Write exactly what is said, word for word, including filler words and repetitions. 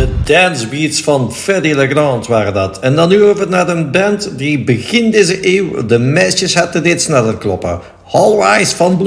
De dancebeats van Feddy Legrand waren dat. En dan nu over naar een band die begin deze eeuw de meisjes had te deed sneller kloppen. All Rise van Blue.